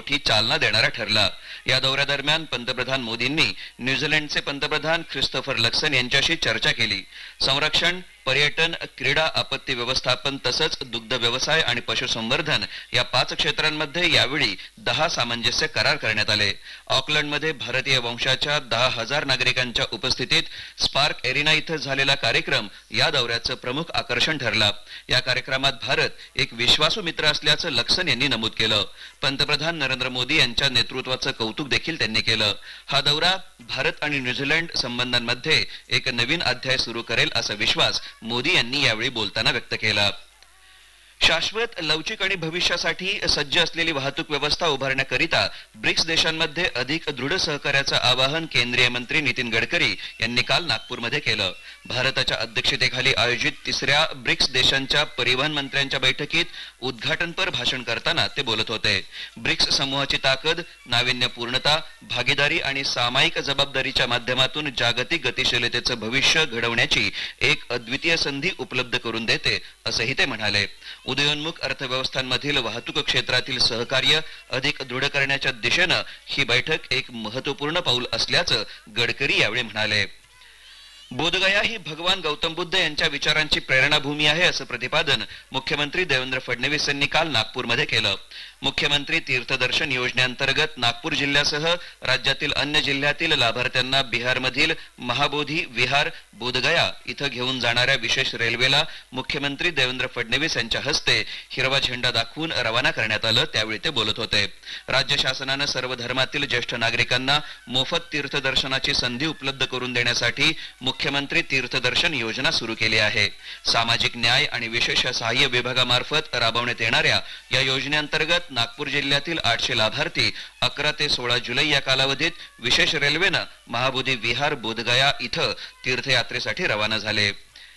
मोठी चालना देणारा ठरला। या दौऱ्यादरम्यान पंतप्रधान मोदींनी न्यूझीलंडचे पंतप्रधान ख्रिस्तोफर लक्सन यांच्याशी चर्चा केली। संरक्षण, पर्यटन, क्रीडा, आपत्ती व्यवस्थापन तसंच दुग्ध व्यवसाय आणि पशुसंवर्धन या 5 क्षेत्रांमध्ये यावेळी 10 सामंजस्य करार करण्यात आले। ऑकलंडमध्ये भारतीय वंशाच्या 10,000 नागरिकांच्या उपस्थितीत स्पार्क एरिना इथं झालेला कार्यक्रम या दौऱ्याचं प्रमुख आकर्षण ठरला। या कार्यक्रमात भारत एक विश्वासू मित्र असल्याचं लक्सन यांनी नमूद केलं। पंतप्रधान नरेंद्र मोदी यांच्या नेतृत्वाचं कौतुक देखील त्यांनी केलं। हा दौरा भारत आणि न्यूझीलंड संबंधांमध्ये एक नवीन अध्याय सुरू करेल असा विश्वास मोदी यांनी यावेळी बोलताना व्यक्त केला। शाश्वत, लवचिक आणि भविष्यासाठी सज्ज असलेली वाहतूक व्यवस्था उभारण्याकरिता ब्रिक्स देशांमध्ये अधिक दृढ सहकार्याचं आवाहन केंद्रीय मंत्री नितीन गडकरी यांनी काल नागपूरमध्ये केलं। भारताच्या अध्यक्षतेखाली आयोजित 3ऱ्या ब्रिक्स देशांच्या परिवहन मंत्र्यांच्या बैठकीत उद्घाटनपर भाषण करताना ते बोलत होते। ब्रिक्स समूहाची ताकद, नाविन्यपूर्णता, भागीदारी आणि सामायिक जबाबदारीच्या माध्यमातून जागतिक गतिशीलतेचं भविष्य घडवण्याची एक अद्वितीय संधी उपलब्ध करून देते असंही ते म्हणाले। उदयोन्मुख अर्थव्यवस्थांमधील वाहतूक क्षेत्रातील सहकार्य अधिक दृढ करण्याच्या दिशेनं ही बैठक एक महत्त्वपूर्ण पाऊल असल्याचं गडकरी यावेळी म्हणाले। बोधगया ही भगवान गौतम बुद्ध यांच्या विचारांची प्रेरणाभूमी आहे असं प्रतिपादन मुख्यमंत्री देवेंद्र फडणवीस यांनी काल नागपूरमध्ये केलं। मुख्यमंत्री तीर्थदर्शन योजनेअंतर्गत नागपूर जिल्ह्यासह राज्यातील अन्य जिल्ह्यातील लाभार्थ्यांना बिहारमधील महाबोधी विहार बोधगया इथं घेऊन जाणाऱ्या विशेष रेल्वेला मुख्यमंत्री देवेंद्र फडणवीस यांच्या हस्ते हिरवा झेंडा दाखवून रवाना करण्यात आलं। त्यावेळी ते बोलत होते। राज्य शासनानं सर्व धर्मातील ज्येष्ठ नागरिकांना मोफत तीर्थदर्शनाची संधी उपलब्ध करून देण्यासाठी मुख्यमंत्री तीर्थदर्शन योजना सुरू केली आहे। सामाजिक न्याय आणि विशेष सहाय्य विभागामार्फत राबवण्यात येणाऱ्या या योजनेअंतर्गत नागपूर जिल्ह्यातील 800 लाभार्थी 11 ते 16 जुलै या कालावधीत विशेष रेल्वेनं महाबोधी विहार बोधगया इथं तीर्थयात्रेसाठी रवाना झाले।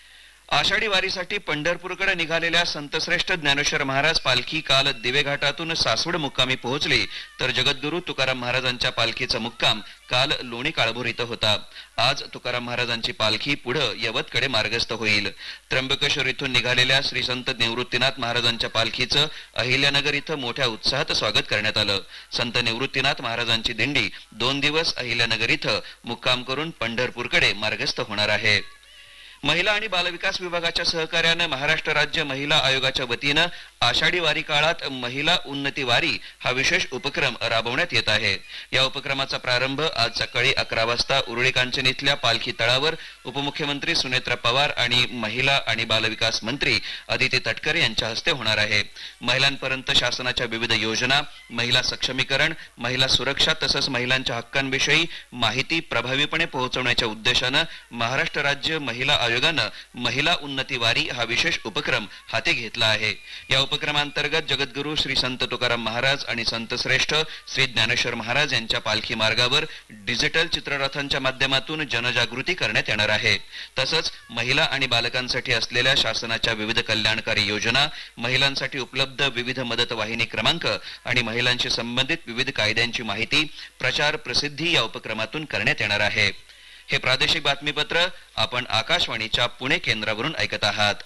आषाढी वारीसाठी पंढरपूरकडे निघालेल्या संतश्रेष्ठ ज्ञानेश्वर महाराज पालखी काल दिवे घाटातून सासवड मुक्कामी पोहोचली, तर जगद्गुरू तुकाराम महाराजांच्या पालखीचा मुक्काम काल लोणी काळभोर इथं होता। आज तुकाराम महाराजांची पालखी पुढे यवतकडे मार्गस्थ होईल। त्र्यंबकेश्वर इथून निघालेल्या श्री संत निवृत्तीनाथ महाराजांच्या पालखीचं अहिल्यानगर इथं मोठ्या उत्साहात स्वागत करण्यात आलं। संत निवृत्तीनाथ महाराजांची दिंडी 2 दिवस अहिल्यानगर इथं मुक्काम करून पंढरपूरकडे मार्गस्थ होणार आहे। महिला आणि बालविकास विभागाच्या सहकार्याने महाराष्ट्र राज्य महिला आयोगाच्या वतीनं आषाढी वारी काळात महिला उन्नती वारी हा विशेष उपक्रम राबवण्यात येत आहे। या उपक्रमाचा प्रारंभ आज सकाळी 11 वाजता उरुळी कांचन इथल्या पालखी तळावर उपमुख्यमंत्री सुनेत्रा पवार आणि महिला आणि बालविकास मंत्री अदिती तटकरे यांच्या हस्ते होणार आहे। महिलांपर्यंत शासनाच्या विविध योजना, महिला सक्षमीकरण, महिला सुरक्षा तसंच महिलांच्या हक्कांविषयी माहिती प्रभावीपणे पोहोचवण्याच्या उद्देशानं महाराष्ट्र राज्य महिला आयोगानं महिला उन्नती वारी हा विशेष उपक्रम हाती घेतला आहे। या उपक्रमांतर्गत जगद्गुरू श्री संत तुकाराम महाराज आणि संत श्रेष्ठ श्री ज्ञानेश्वर महाराज यांच्या पालखी मार्गावर डिजिटल चित्ररथांच्या माध्यमातून जनजागृती करण्यात येणार आहे। तसंच महिला आणि बालकांसाठी असलेल्या शासनाच्या विविध कल्याणकारी योजना, महिलांसाठी उपलब्ध विविध मदत वाहिनी क्रमांक आणि महिलांशी संबंधित विविध कायद्यांची माहिती, प्रचार, प्रसिद्धी या उपक्रमातून करण्यात येणार आहे। हे प्रादेशिक बातमीपत्र आपण आकाशवाणीच्या पुणे केंद्रावरून ऐकत आहात।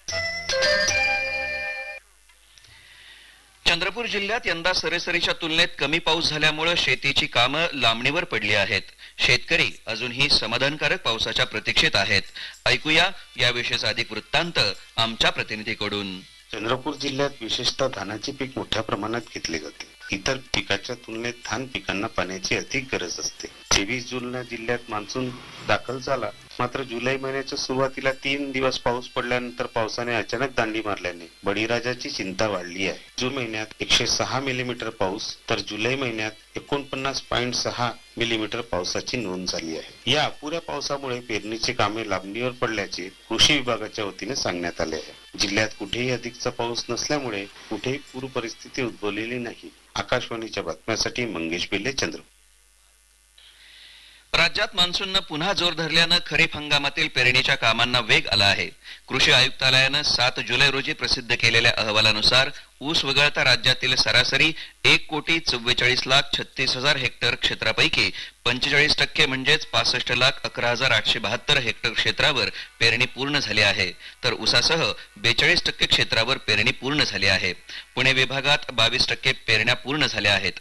चंद्रपूर जिल्ह्यात यंदा सरासरीच्या तुलनेत कमी पाऊस झाल्यामुळे शेतीची कामं लांबणीवर पडली आहेत। शेतकरी अजूनही समाधानकारक पावसाच्या प्रतीक्षेत आहेत। ऐकूया याविषयीचा अधिक वृत्तांत आमच्या प्रतिनिधीकडून। चंद्रपूर जिल्ह्यात विशेषतः धानाचे पीक मोठ्या प्रमाणात घेतले जाते। इतर पिकाच्या तुलनेत धान पिकांना पाण्याची अधिक गरज असते। 23 जूनला जिल्ह्यात मान्सून दाखल झाला, मात्र जुलै महिन्याच्या सुरुवातीला 3 दिवस पाऊस पडल्यानंतर पावसाने अचानक दांडी मारल्याने बळीराजाची चिंता वाढली आहे। जून महिन्यात 106 मिलीमीटर पाऊस तर जुलै महिन्यात 49.6 मिलीमीटर पावसाची नोंद झाली आहे। या अपुऱ्या पावसामुळे पेरणीचे कामे लांबणीवर पडल्याचे कृषी विभागाच्या वतीने सांगण्यात आले आहे। जिल्ह्यात कुठेही अधिकचा पाऊस नसल्यामुळे कुठेही पूर परिस्थिती उद्भवलेली नाही। आकाशवाणीच्या बातम्यांसाठी मंगेश बेले, चंद्रपूर। राज्यात मान्सूननं पुन्हा जोर धरल्यानं खरीप हंगामातील पेरणीच्या कामांना वेग आला आहे। कृषी आयुक्तालयानं 7 जुलै रोजी प्रसिद्ध केलेल्या अहवालानुसार ऊस वगळता राज्यातील सरासरी 1,44,36,000 हेक्टर क्षेत्रापैकी 45% म्हणजेच 65,11,872 हेक्टर क्षेत्रावर पेरणी पूर्ण झाली आहे, तर ऊसासह 42% क्षेत्रावर पेरणी पूर्ण झाली आहे। पुणे विभागात 22% पेरण्या पूर्ण झाल्या आहेत।